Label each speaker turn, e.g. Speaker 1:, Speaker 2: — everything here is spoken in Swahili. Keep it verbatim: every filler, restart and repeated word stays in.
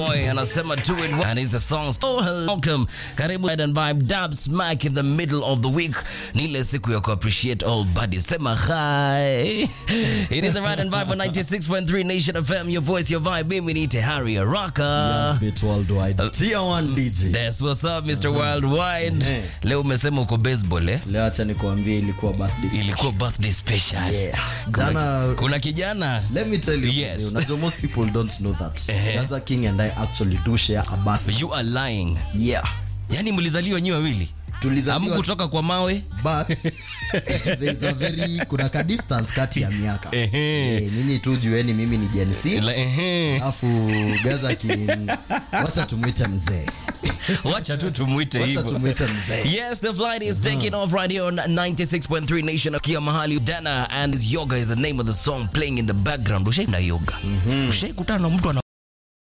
Speaker 1: Boy anasema do it well and is the song so welcome. Karibu and vibe dub smack in the middle of the week. Nile siku ya ku appreciate all buddies. Sema hi. It is the Ride and Vibe on ninety-six point three Nation F M. Your voice, your vibe. Mimi ni Harry Araka.
Speaker 2: Yes, bit worldwide. Tier one D J.
Speaker 1: That's what's up, Mister Worldwide.
Speaker 2: Hey.
Speaker 1: Leo umesema uko baseball eh?
Speaker 2: Leo acha nikwambie ilikuwa birthday special.
Speaker 1: Ilikuwa birthday special.
Speaker 2: Yeah.
Speaker 1: Kuna,
Speaker 2: Jana,
Speaker 1: kuna kijana.
Speaker 2: let me tell you.
Speaker 1: Yes.
Speaker 2: Unajua most people don't know that.
Speaker 1: Eh.
Speaker 2: Gaza King and I actually do share a birthday.
Speaker 1: You are lying.
Speaker 2: Yeah.
Speaker 1: Yani mlizaliwa nyi wawili?
Speaker 2: Tulizaliwa
Speaker 1: Amu kutoka kwa mawe?
Speaker 2: but there's a very kuna ka distance kati ya miaka.
Speaker 1: Ehe.
Speaker 2: Eh, nini tu jueni mimi ni Gen Z.
Speaker 1: Ehe.
Speaker 2: Alafu Gaza King wacha tumuite mzee.
Speaker 1: Wacha tu tumuite
Speaker 2: Wacha
Speaker 1: hivyo.
Speaker 2: tumuite mzee.
Speaker 1: Yes, the flight is taking off right here on ninety-six point three Nation of Kia Mahali. Dana and Yoga is the name of the song playing in the background. Ushai na yoga. Ushai kutana na mtu ana